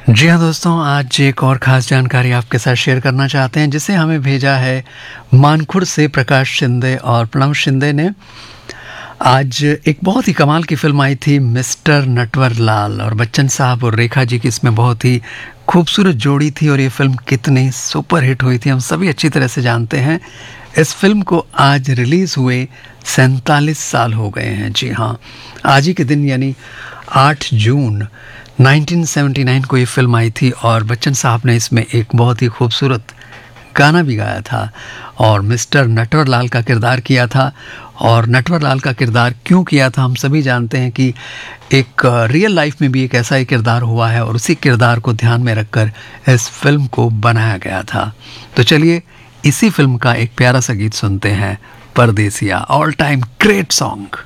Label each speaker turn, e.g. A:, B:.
A: जी हाँ दोस्तों, आज एक और ख़ास जानकारी आपके साथ शेयर करना चाहते हैं जिसे हमें भेजा है मानखुड़ से प्रकाश शिंदे और प्रणव शिंदे ने। आज एक बहुत ही कमाल की फ़िल्म आई थी मिस्टर नटवरलाल, और बच्चन साहब और रेखा जी की इसमें बहुत ही खूबसूरत जोड़ी थी और ये फ़िल्म कितनी सुपर हिट हुई थी हम सभी अच्छी तरह से जानते हैं। इस फिल्म को आज रिलीज़ हुए 47 साल हो गए हैं। जी हाँ, आज ही के दिन यानी 8 जून 1979 को ये फिल्म आई थी और बच्चन साहब ने इसमें एक बहुत ही खूबसूरत गाना भी गाया था और मिस्टर नटवरलाल का किरदार किया था। और नटवरलाल का किरदार क्यों किया था हम सभी जानते हैं कि एक रियल लाइफ में भी एक ऐसा ही किरदार हुआ है और उसी किरदार को ध्यान में रखकर इस फिल्म को बनाया गया था। तो चलिए इसी फिल्म का एक प्यारा सा गीत सुनते हैं, परदेसिया, ऑल टाइम ग्रेट सॉन्ग।